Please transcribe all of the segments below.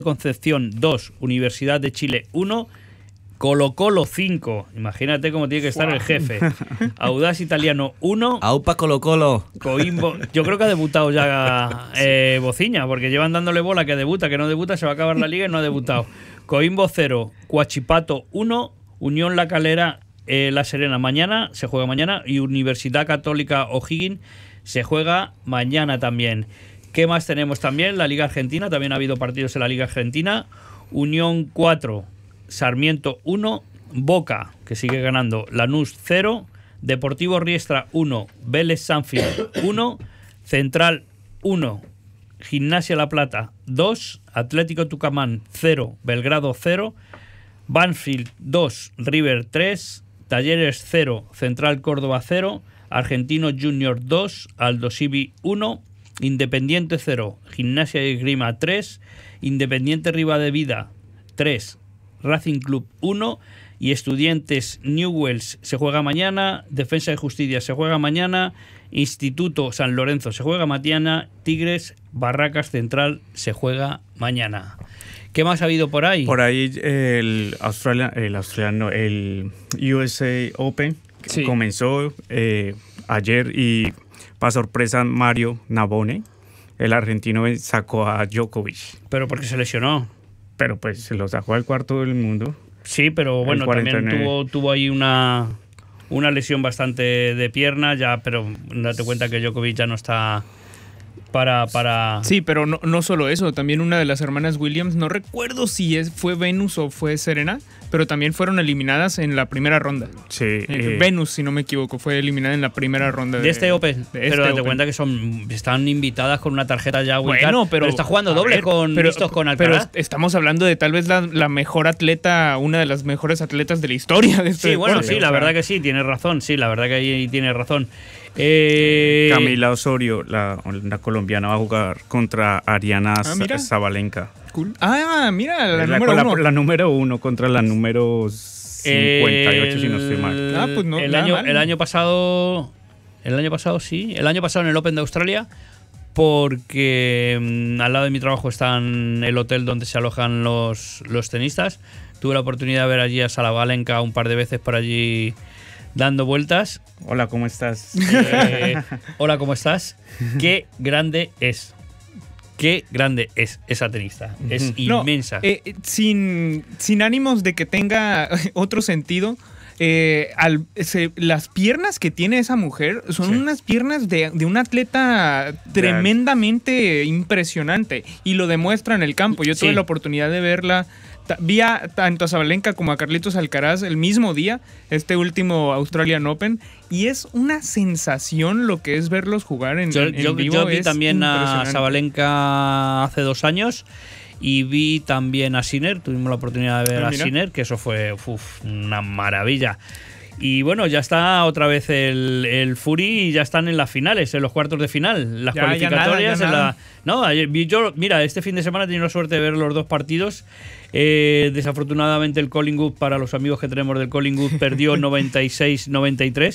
Concepción 2, Universidad de Chile 1, Colo-Colo 5. Imagínate cómo tiene que estar el jefe. Audax Italiano 1. ¡Aupa Colo-Colo! Coimbo. Yo creo que ha debutado ya Bociña, porque llevan dándole bola que debuta, que no debuta, se va a acabar la liga y no ha debutado. Coimbo 0, Huachipato 1, Unión La Calera La Serena se juega mañana, y Universidad Católica O'Higgins se juega mañana también. ¿Qué más tenemos también? La Liga Argentina, también ha habido partidos en la Liga Argentina. Unión 4, Sarmiento 1, Boca, que sigue ganando, Lanús 0, Deportivo Riestra 1, Vélez Sarsfield 1, Central 1, Gimnasia La Plata 2, Atlético Tucumán 0, Belgrado 0, Banfield 2, River 3, Talleres 0, Central Córdoba 0, Argentino Junior 2, Aldosivi 1, Independiente 0, Gimnasia y Esgrima 3, Independiente Rivadavia 3, Racing Club 1 y Estudiantes Newell's se juega mañana, Defensa y Justicia se juega mañana, Instituto San Lorenzo se juega mañana, Tigres Barracas Central se juega mañana. ¿Qué más ha habido por ahí? Por ahí el USA Open comenzó ayer y para sorpresa Mario Navone, el argentino, sacó a Djokovic. Pero porque se lesionó. Pero pues se lo sacó al cuarto del mundo. Sí, pero bueno, también tuvo ahí una lesión bastante de pierna, ya, pero date cuenta que Djokovic ya no está para... Sí, pero no solo eso, también una de las hermanas Williams, no recuerdo si fue Venus o fue Serena, pero también fueron eliminadas en la primera ronda. Sí. Venus, si no me equivoco, fue eliminada en la primera ronda de este Open. Pero date cuenta que están invitadas con una tarjeta ya ubicada. Bueno, pero está jugando doble con Alcaraz. Pero estamos hablando de tal vez la mejor atleta, una de las mejores atletas de la historia de este deporte. Bueno, sí, la verdad que sí, tienes razón. Sí, la verdad que ahí tienes razón. Camila Osorio, la colombiana, va a jugar contra Ariana Zabalenka. Cool. Mira, la número 1 contra la número 58, si no estoy mal. Pues no, el año pasado en el Open de Australia, porque al lado de mi trabajo está el hotel donde se alojan los tenistas. Tuve la oportunidad de ver allí a Zabalenka un par de veces por allí dando vueltas. Hola, ¿cómo estás? Hola, ¿cómo estás? Qué grande es. Qué grande es esa tenista. Es inmensa. Sin ánimos de que tenga otro sentido, las piernas que tiene esa mujer son unas piernas de un atleta tremendamente impresionante, y lo demuestra en el campo. Yo tuve la oportunidad de verla. Vi tanto a Zabalenka como a Carlitos Alcaraz el mismo día, este último Australian Open, y es una sensación lo que es verlos jugar en vivo. Yo vi también a Zabalenka hace 2 años y vi también a Sinner. Tuvimos la oportunidad de ver a Sinner, que eso fue una maravilla. Y bueno, ya está otra vez el Fury, y ya están en las finales, en los cuartos de final, las cualificatorias. Mira, este fin de semana he tenido la suerte de ver los 2 partidos. Desafortunadamente el Collingwood, para los amigos que tenemos del Collingwood, perdió 96-93,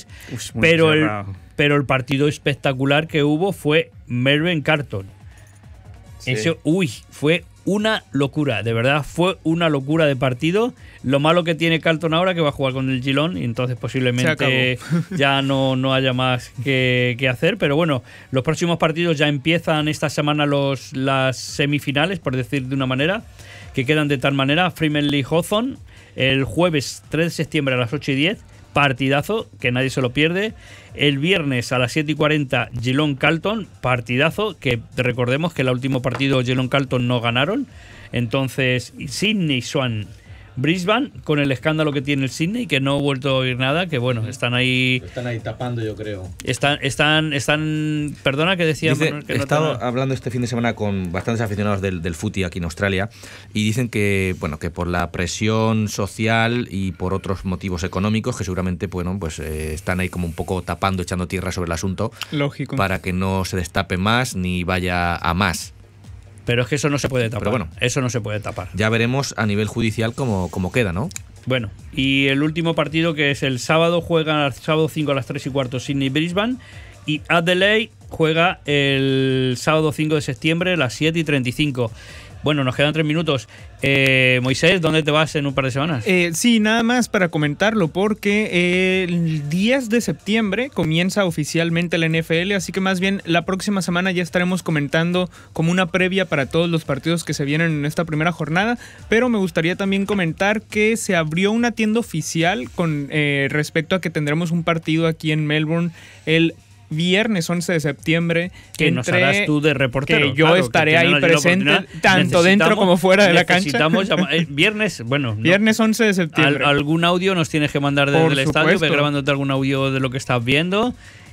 pero el partido espectacular que hubo fue Mervyn Carton. Sí. Fue una locura, de verdad, fue una locura de partido. Lo malo que tiene Carlton ahora, que va a jugar con el Geelong, y entonces posiblemente ya no haya más que hacer. Pero bueno, los próximos partidos ya empiezan esta semana las semifinales, por decir de una manera, que quedan de tal manera. Fremantle Hawthorn el jueves 3 de septiembre a las 8:10, partidazo, que nadie se lo pierde. El viernes a las 7:40 Geelong-Carlton, partidazo, que recordemos que el último partido Geelong-Carlton no ganaron. Entonces Sydney Swan Brisbane, con el escándalo que tiene el Sydney, que no he vuelto a oír nada, que bueno, están ahí tapando, yo creo. Están perdona, que decía Manuel, que he estado hablando este fin de semana con bastantes aficionados del footy aquí en Australia, y dicen que por la presión social y por otros motivos económicos, que seguramente están ahí como un poco tapando, echando tierra sobre el asunto. Lógico. Para que no se destape más ni vaya a más. Pero es que eso no se puede tapar. Pero bueno, eso no se puede tapar. Ya veremos a nivel judicial cómo queda, ¿no? Bueno, y el último partido, que es el sábado, juega el sábado 5 a las 3:15 Sydney-Brisbane, y Adelaide juega el sábado 5 de septiembre a las 7:35. Bueno, nos quedan 3 minutos. Moisés, ¿dónde te vas en un par de semanas? Sí, nada más para comentarlo, porque el 10 de septiembre comienza oficialmente la NFL, así que más bien la próxima semana ya estaremos comentando como una previa para todos los partidos que se vienen en esta primera jornada, pero me gustaría también comentar que se abrió una tienda oficial con respecto a que tendremos un partido aquí en Melbourne el viernes 11 de septiembre. Que nos harás tú de reportero. Que yo estaré ahí presente, tanto dentro como fuera de la cancha. Viernes, bueno. Viernes 11 de septiembre. Algún audio nos tienes que mandar desde el estadio, grabándote algún audio de lo que estás viendo.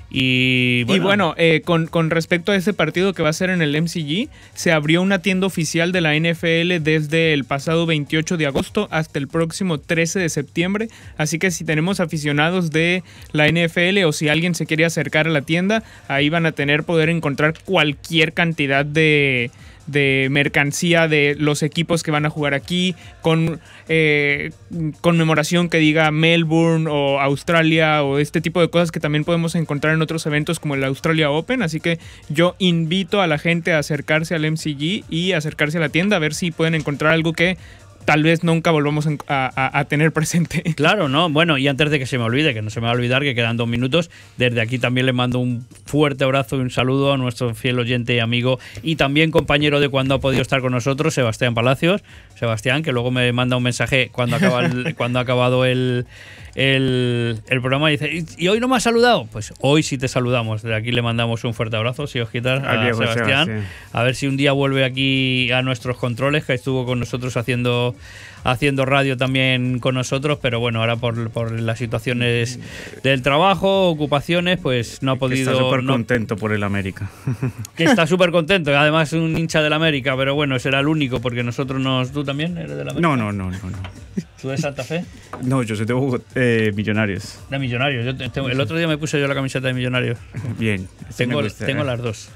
Y bueno, con respecto a ese partido que va a ser en el MCG, se abrió una tienda oficial de la NFL desde el pasado 28 de agosto hasta el próximo 13 de septiembre. Así que si tenemos aficionados de la NFL o si alguien se quiere acercar a la tienda, ahí van a poder encontrar cualquier cantidad de mercancía de los equipos que van a jugar aquí, con conmemoración que diga Melbourne o Australia o este tipo de cosas que también podemos encontrar en otros eventos como el Australia Open. Así que yo invito a la gente a acercarse al MCG y acercarse a la tienda a ver si pueden encontrar algo que tal vez nunca volvamos a tener presente. Claro, ¿no? Bueno, y antes de que se me olvide, que no se me va a olvidar, que quedan 2 minutos, desde aquí también le mando un fuerte abrazo y un saludo a nuestro fiel oyente y amigo y también compañero de cuando ha podido estar con nosotros, Sebastián Palacios. Sebastián, que luego me manda un mensaje cuando ha acabado el programa y dice, ¿y hoy no me has saludado? Pues hoy sí te saludamos. De aquí le mandamos un fuerte abrazo, si os quitas, a Sebastián. A ver si un día vuelve aquí a nuestros controles, que estuvo con nosotros haciendo radio también con nosotros, pero bueno, ahora por las situaciones del trabajo, ocupaciones, pues no ha podido. Está súper contento por el América. Que está súper contento, además es un hincha del América, pero bueno, será el único, porque nosotros ¿Tú también eres del América? No. ¿Tú de Santa Fe? No, yo soy de Millonarios. De Millonarios. El otro día me puse yo la camiseta de Millonarios. Bien. Tengo las dos.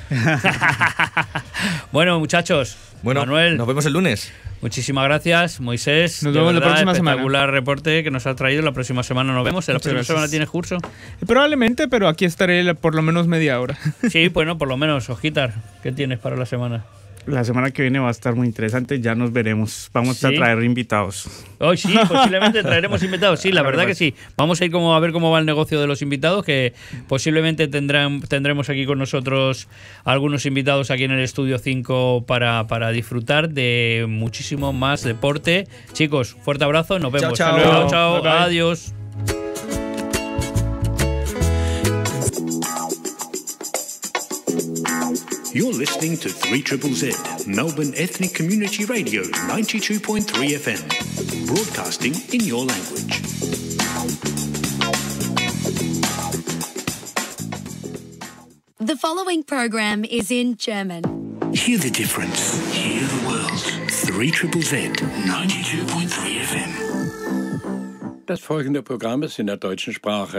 Bueno, muchachos. Bueno, Manuel, nos vemos el lunes. Muchísimas gracias, Moisés. Nos vemos la próxima semana. Espectacular reporte que nos has traído. La próxima semana nos vemos. ¿La próxima semana tienes curso? Probablemente, pero aquí estaré por lo menos media hora. Sí, bueno, por lo menos. Ojitar, ¿qué tienes para la semana? La semana que viene va a estar muy interesante, ya nos veremos. Vamos a traer invitados. Hoy sí, posiblemente traeremos invitados. Sí, la verdad que sí. Vamos a ir a ver cómo va el negocio de los invitados, que posiblemente tendremos aquí con nosotros algunos invitados aquí en el Estudio 5 para disfrutar de muchísimo más deporte. Chicos, fuerte abrazo, nos vemos. Chao. Bye, adiós. You're listening to 3ZZZ, Melbourne Ethnic Community Radio, 92.3 FM, broadcasting in your language. The following program is in German. Hear the difference. Hear the world. 3ZZZ, 92.3 FM. Das folgende Programm ist in der deutschen Sprache